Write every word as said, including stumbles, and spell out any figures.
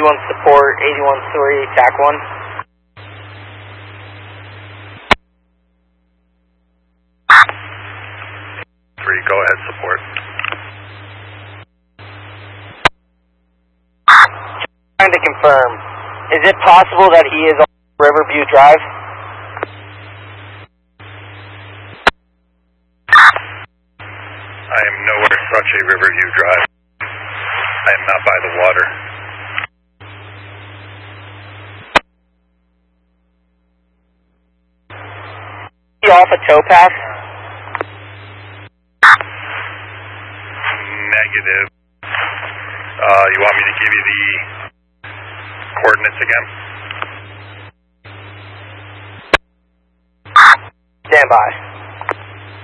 eighty-one support, eighty-one three, TAC one. three, go ahead, support. Trying to confirm, is it possible that he is on Riverview Drive? I am nowhere such a Riverview Drive. I am not by the water. Is he off a towpath? Negative. Uh, you want me to give you the coordinates again? Stand by.